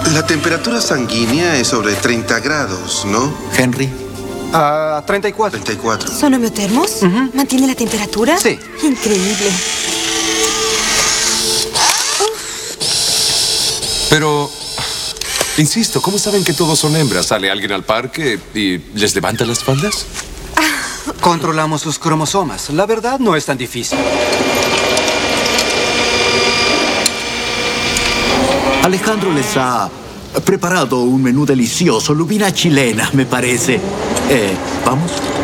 La temperatura sanguínea es sobre 30 grados, ¿no? Henry. 34. 34. ¿Son homeotermos? ¿Mantiene la temperatura? Sí. Increíble. Pero, insisto, ¿cómo saben que todos son hembras? ¿Sale alguien al parque y les levanta las faldas? Controlamos los cromosomas. La verdad no es tan difícil. Alejandro les ha preparado un menú delicioso, lubina chilena, me parece. ¿Vamos?